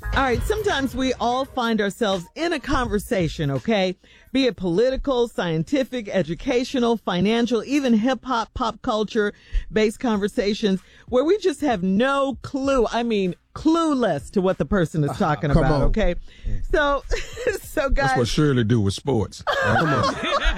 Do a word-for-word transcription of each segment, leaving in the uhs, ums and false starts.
All right, sometimes we all find ourselves in a conversation, okay? Be it political, scientific, educational, financial, even hip-hop, pop culture-based conversations where we just have no clue. I mean, clueless to what the person is talking uh, about, on. okay? So, so guys. That's what Shirley do with sports. Come on.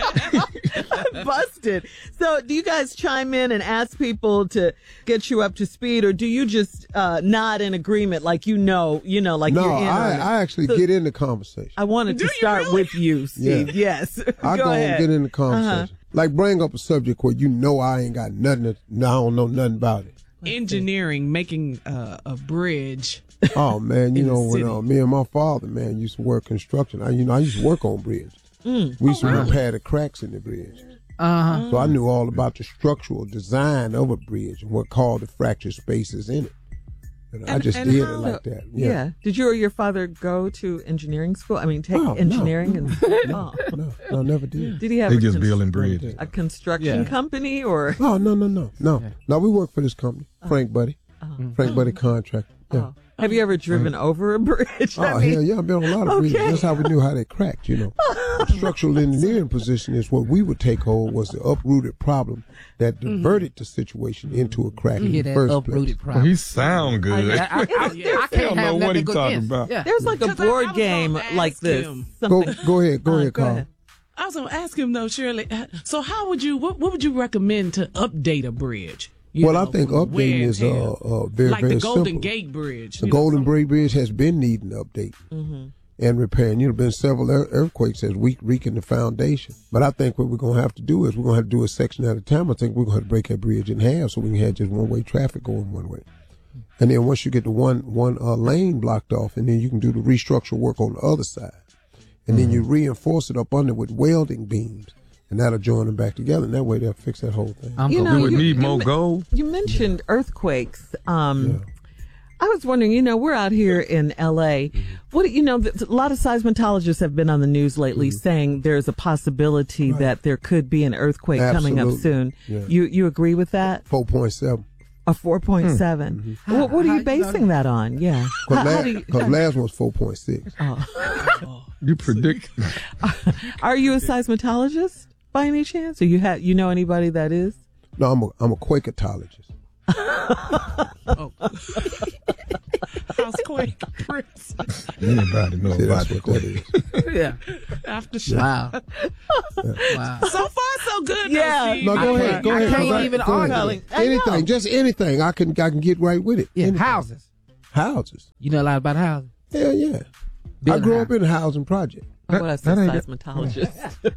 Busted. So do you guys chime in and ask people to get you up to speed, or do you just uh, nod in agreement like you know, you know, like no, you're in I, on it? I actually So, get in the conversation. I wanted Do to you start really? with you, Steve. Yeah. Yes. I go go ahead. and get in the conversation. Uh-huh. Like bring up a subject where you know I ain't got nothing, to, no, I don't know nothing about it. Engineering, making uh, a bridge. Oh man, you In the know when city. uh, me and my father, man, used to work construction. I, you know, I used to work on bridges. Mm. We used Oh, to really? repair the cracks in the bridge. Uh-huh. So I knew all about the structural design of a bridge and what called the fracture spaces in it. And I And- just and did how- it like that. Yeah. Yeah. Did you or your father go to engineering school? I mean, take Oh, no. engineering and oh. No, no, never did. Did he have They a, just cons- building bridges. a construction Yeah. company or? Oh no, no, no, no, no. We work for this company, Frank Buddy, Oh. Frank Buddy Contractor. Yeah. Oh. Have you ever driven over a bridge? Oh, I mean, hell yeah, I've been on a lot of bridges. Okay. That's how we knew how they cracked, you know. The structural engineering position is what we would take hold was the uprooted problem that diverted the situation into a crack in Yeah, the that first uprooted place. Well, problem. he sound good. I, I, I, I I can't don't know have what nothing he to go talking against. about. Yeah. There's like a 'Cause I- I board was game gonna like ask this. him. Go, Something. go ahead, go Uh, ahead, go Carl. ahead. I was going to ask him, though, Shirley, uh, so how would you, what, what would you recommend to update a bridge? You Well, know, I think from wear updating and is uh, tear? uh, very, like very the Golden simple. Gate Bridge. The you know, Golden some- Gate Bridge has been needing update Mm-hmm. and repairing. You know, been several ear- earthquakes that's weak, weakened the foundation. But I think what we're going to have to do is we're going to have to do a section at a time. I think we're going to have to break that bridge in half so we can have just one-way traffic going one way. And then once you get the one one uh, lane blocked off, and then you can do the restructural work on the other side. And then you reinforce it up under with welding beams. And that'll join them back together. And that way they'll fix that whole thing. I'm You gonna know, We would you- need you more ma- gold. You mentioned earthquakes. Um, Yeah. I was wondering, you know, we're out here in L A. What, you know, th- a lot of seismologists have been on the news lately saying there's a possibility that there could be an earthquake coming up Absolutely. soon. Yeah. You you agree with that? four point seven. A four point seven. What, what are How you you know basing that on? Yeah. Because How- how last, do you- 'cause last one was four point six. You predict. Are you a seismologist by any chance? Or you have you know anybody that is? No, I'm a, I'm a Quaketologist. Housequake, Prince, Anybody know See, about that's what that is. Yeah. Aftershock. Wow. Wow. So far, so good. though, Yeah. Steve. No, go I ahead. can't- Go I ahead. can't go even go ahead. argue. I know. Anything, just anything. I can I can get right with it. Yeah, Anything. houses. Houses. You know a lot about houses. Hell yeah. I Building grew house. up in a housing project. Or what I said, that ain't- seismologist.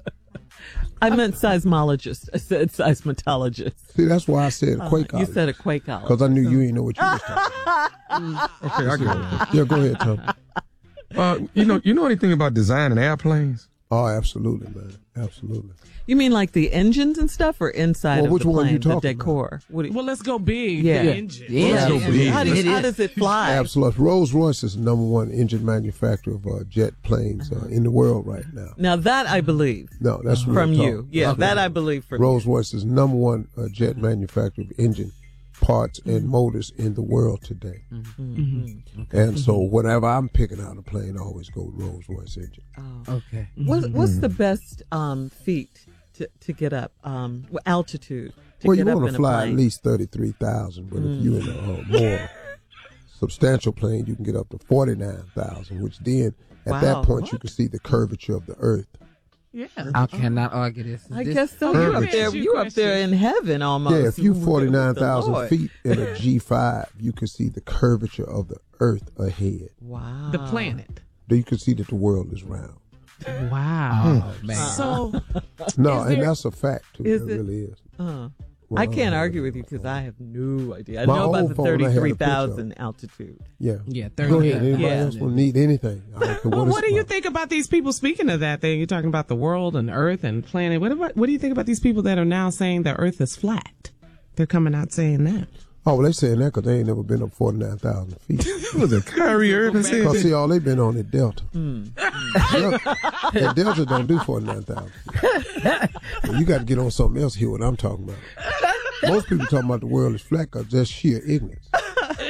I meant seismologist. I said seismologist. See, that's why I said Uh, Quakeologist. you said a quakeologist. Because I knew you ain't know what you was talking Okay, I got it. about. Yeah, go ahead, Tom. Uh, you know, you know anything about designing airplanes? Oh, absolutely, man. Absolutely. You mean like the engines and stuff, or inside Well, of which the one plane, you the talking decor? What do you, Well, let's go big. Yeah. The Yeah. engine. Yeah. Let's go Yeah. big. how, does, It how is. does it fly? Absolutely. Rolls Royce is the number one engine manufacturer of uh, jet planes uh, in the world right now. Now that I believe No, that's real from talk. you. Yeah, Okay. that I believe from Rolls you. Royce is number one uh, jet manufacturer of engine parts and motors in the world today. Mm-hmm. And so whenever I'm picking out a plane, I always go with Rolls Royce engine. Okay. What's, what's the best um, feat to, to get up? Um, altitude to Well, get you up want in to a fly plane? at least thirty-three thousand, but if you're in a uh, more substantial plane, you can get up to forty-nine thousand, which then at Wow. that point you can see the curvature of the earth. Yeah. I cannot argue this. I This- guess so. You're up Perfect. there. You up there in heaven almost. Yeah, if you Good forty-nine Lord. thousand feet in a G five, you can see the curvature of the earth ahead. Wow. The planet. You can see that the world is round. Wow. Oh, man. So, No, Is and there- that's a fact, too. Is it it? really is. Uh, Well, I can't uh, argue with you because I have no idea. I My know about old the phone, I had a thirty-three picture thousand altitude. Yeah. yeah, Go ahead. thirty. Anybody Yeah. else will need anything. I don't care Well, what, what it's do you about. think about these people speaking of that thing? You're talking about the world and Earth and planet. What about? What do you think about these people that are now saying the Earth is flat? They're coming out saying that. Oh, well, they saying that because they ain't never been up forty-nine thousand feet. Was it Kyrie Irving said Because, that? see, all they been on is Delta. Hmm. Delta. And Delta don't do forty-nine thousand feet. So you got to get on something else here, what I'm talking about. Most people talking about the world is flat because that's sheer ignorance.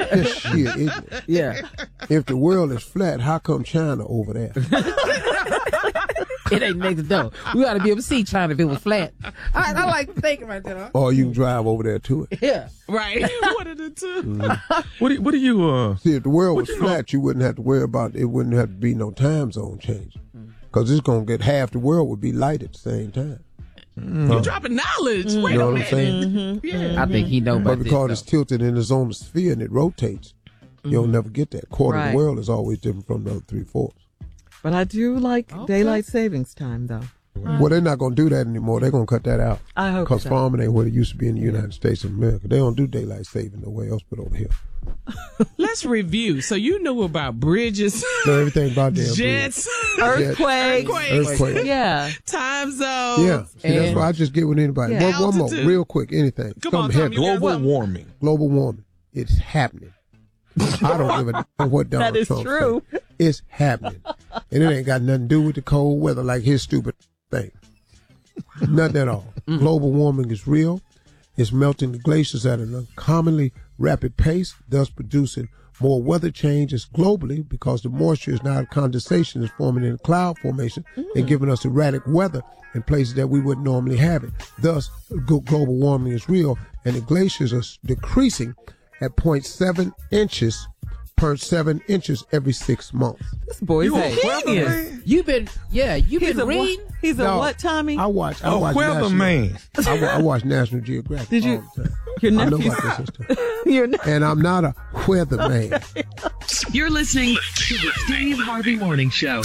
Just sheer ignorance. Yeah. If the world is flat, how come China over there? It ain't next door. We ought to be able to see China if it was flat. I, I like thinking right there. Huh? Or you can drive over there to it. Yeah. Right. One of the two. Mm-hmm. What do you, what do you uh? See, if the world was you flat, know? you wouldn't have to worry about it. Wouldn't have to be no time zone change. Because it's going to get half the world would be light at the same time. Mm. You're dropping knowledge. Mm. Wait You know a what I'm minute. saying? Mm-hmm. Yeah. I think he know about But because this, it's tilted in its own sphere and it rotates, you'll never get that. Quarter of Right. the world is always different from the other three-fourths. But I do like Okay. daylight savings time, though. Well, they're not going to do that anymore. They're going to cut that out. I hope Because so. farming ain't what it used to be in the United States of America. They don't do daylight saving nowhere else but over here. Let's review. So you knew about bridges, Know everything about damn jets, Earthquakes. earthquakes, Earthquake. Yeah. time zones. Yeah. See, that's And- why I just get with anybody. Yeah. One, one more, Altitude. real quick, anything. Come on, Something Tom, you heavy. got Global something. warming. Global warming. It's happening. I don't give a damn what Donald That is Trump true. say. It's happening. And it ain't got nothing to do with the cold weather like his stupid thing. Nothing at all. Global warming is real. It's melting the glaciers at an uncommonly rapid pace, thus producing more weather changes globally because the moisture is now condensation is forming in a cloud formation and giving us erratic weather in places that we wouldn't normally have it. Thus, glo- global warming is real, and the glaciers are s- decreasing at zero point seven inches per seven inches every six months. This boy's You a a genius. weatherman? You been, yeah, you He's been a, reading? what, he's a No, what, Tommy? I watch. I A watch National, weatherman. I, wa- I watch National Geographic. Did you- all the time. Your I know nephew. about this stuff. You're not- And I'm not a weatherman. You're listening to the Steve Harvey Morning Show.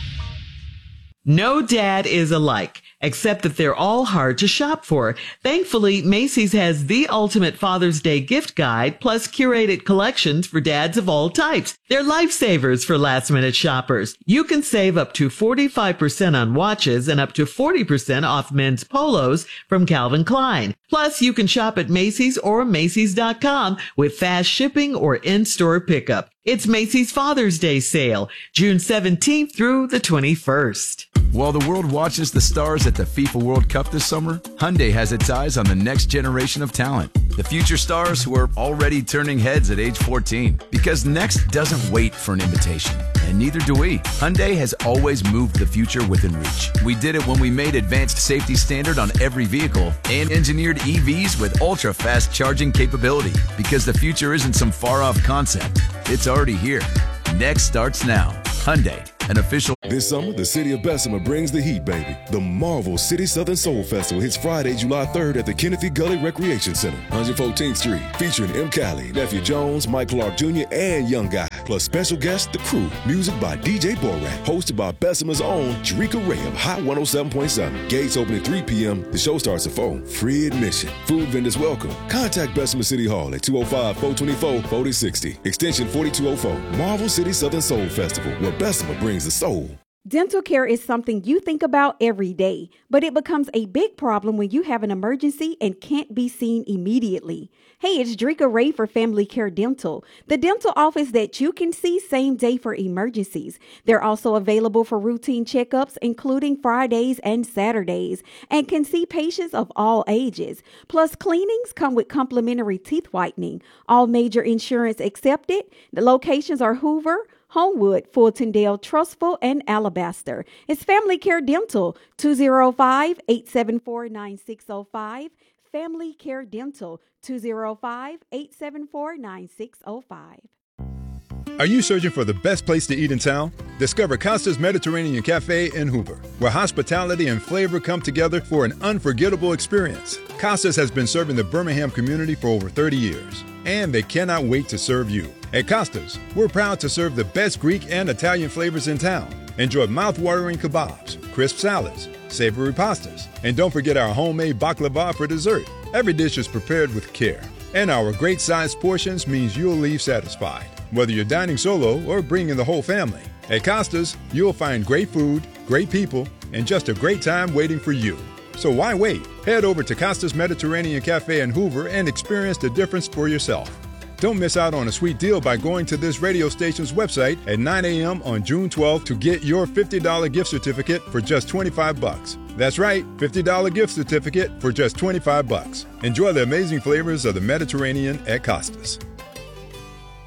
No dad is alike, except that they're all hard to shop for. Thankfully, Macy's has the ultimate Father's Day gift guide, plus curated collections for dads of all types. They're lifesavers for last-minute shoppers. You can save up to forty-five percent on watches and up to forty percent off men's polos from Calvin Klein. Plus, you can shop at Macy's or Macy's dot com with fast shipping or in-store pickup. It's Macy's Father's Day sale, June seventeenth through the twenty-first. While the world watches the stars at the FIFA World Cup this summer, Hyundai has its eyes on the next generation of talent. The future stars who are already turning heads at age fourteen. Because next doesn't wait for an invitation. And neither do we. Hyundai has always moved the future within reach. We did it when we made advanced safety standard on every vehicle and engineered E Vs with ultra-fast charging capability. Because the future isn't some far-off concept. It's already here. Next starts now. Hyundai, an official... This summer, the city of Bessemer brings the heat, baby. The Marvel City Southern Soul Festival hits Friday, July third at the Kennedy Gully Recreation Center, one hundred fourteenth Street, featuring M. Cali, Nephew Jones, Mike Clark Junior, and Young Guy. Plus special guest, The Crew, music by D J Borat, hosted by Bessemer's own Jerika Ray of Hot one oh seven point seven. Gates open at three p.m. The show starts at four. Free admission. Food vendors welcome. Contact Bessemer City Hall at two oh five, four two four, four oh six oh, extension forty-two oh four. Marvel City Southern Soul Festival, where Bessemer brings the soul. Dental care is something you think about every day, but it becomes a big problem when you have an emergency and can't be seen immediately. Hey, it's Drika Ray for Family Care Dental, the dental office that you can see same day for emergencies. They're also available for routine checkups, including Fridays and Saturdays, and can see patients of all ages. Plus, cleanings come with complimentary teeth whitening. All major insurance accepted. The locations are Hoover, Homewood, Fultondale, Trustful, and Alabaster. It's Family Care Dental, two oh five, eight seven four, nine six oh five. Family Care Dental, two oh five, eight seven four, nine six oh five. Are you searching for the best place to eat in town? Discover Costa's Mediterranean Cafe in Hoover, where hospitality and flavor come together for an unforgettable experience. Costa's has been serving the Birmingham community for over thirty years, and they cannot wait to serve you. At Costa's, we're proud to serve the best Greek and Italian flavors in town. Enjoy mouth-watering kebabs, crisp salads, savory pastas, and don't forget our homemade baklava for dessert. Every dish is prepared with care, and our great-sized portions means you'll leave satisfied, whether you're dining solo or bringing the whole family. At Costa's, you'll find great food, great people, and just a great time waiting for you. So why wait? Head over to Costa's Mediterranean Cafe in Hoover and experience the difference for yourself. Don't miss out on a sweet deal by going to this radio station's website at nine a.m. on June twelfth to get your fifty dollars gift certificate for just twenty-five bucks. That's right, fifty dollars gift certificate for just twenty-five bucks. Enjoy the amazing flavors of the Mediterranean at Costa's.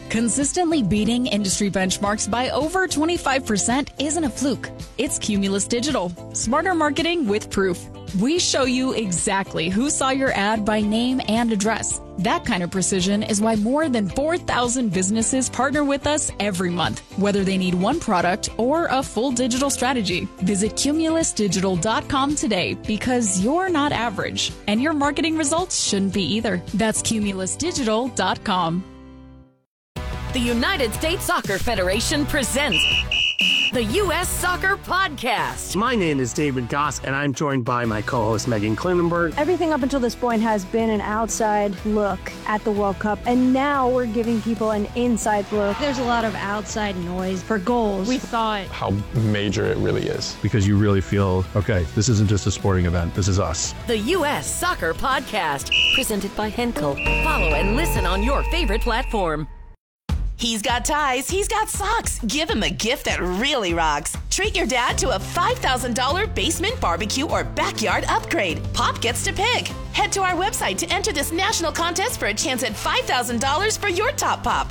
Consistently beating industry benchmarks by over twenty-five percent isn't a fluke. It's Cumulus Digital. Smarter marketing with proof. We show you exactly who saw your ad by name and address. That kind of precision is why more than four thousand businesses partner with us every month, whether they need one product or a full digital strategy. Visit cumulus digital dot com today because you're not average, and your marketing results shouldn't be either. That's cumulus digital dot com. The United States Soccer Federation presents the U S Soccer Podcast. My name is David Goss, and I'm joined by my co-host Megan Klinenberg. Everything up until this point has been an outside look at the World Cup, and now we're giving people an inside look. There's a lot of outside noise for goals. We thought how major it really is. Because you really feel, okay, this isn't just a sporting event, this is us. The U S Soccer Podcast, presented by Henkel. Follow and listen on your favorite platform. He's got ties, he's got socks. Give him a gift that really rocks. Treat your dad to a five thousand dollars basement barbecue or backyard upgrade. Pop gets to pick. Head to our website to enter this national contest for a chance at five thousand dollars for your top pop.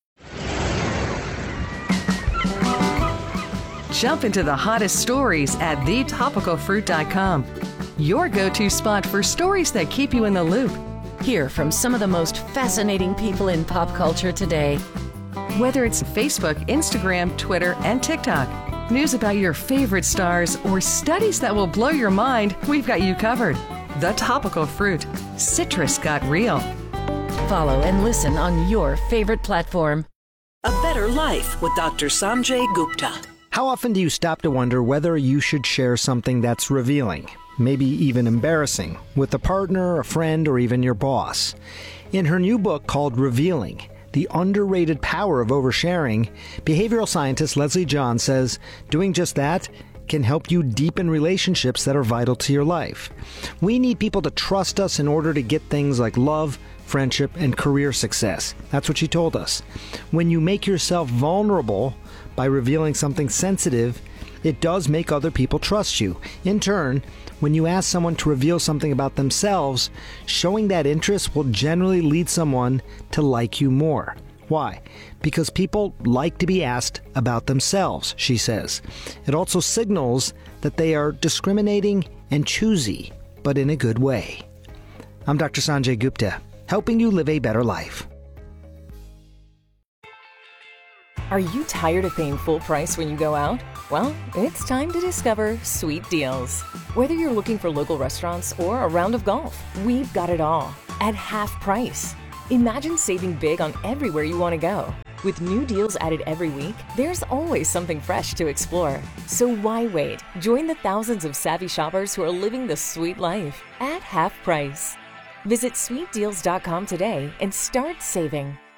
Jump into the hottest stories at the topical fruit dot com. Your go-to spot for stories that keep you in the loop. Hear from some of the most fascinating people in pop culture today. Whether it's Facebook, Instagram, Twitter, and TikTok, news about your favorite stars, or studies that will blow your mind, we've got you covered. The Topical Fruit. Citrus got real. Follow and listen on your favorite platform. A Better Life with Doctor Sanjay Gupta. How often do you stop to wonder whether you should share something that's revealing, maybe even embarrassing, with a partner, a friend, or even your boss? In her new book called Revealing, The Underrated Power of Oversharing, behavioral scientist Leslie John says doing just that can help you deepen relationships that are vital to your life. We need people to trust us in order to get things like love, friendship, and career success. That's what she told us. When you make yourself vulnerable by revealing something sensitive, it does make other people trust you. In turn, when you ask someone to reveal something about themselves, showing that interest will generally lead someone to like you more. Why? Because people like to be asked about themselves, she says. It also signals that they are discriminating and choosy, but in a good way. I'm Doctor Sanjay Gupta, helping you live a better life. Are you tired of paying full price when you go out? Well, it's time to discover Sweet Deals. Whether you're looking for local restaurants or a round of golf, we've got it all at half price. Imagine saving big on everywhere you want to go. With new deals added every week, there's always something fresh to explore. So why wait? Join the thousands of savvy shoppers who are living the sweet life at half price. Visit sweet deals dot com today and start saving.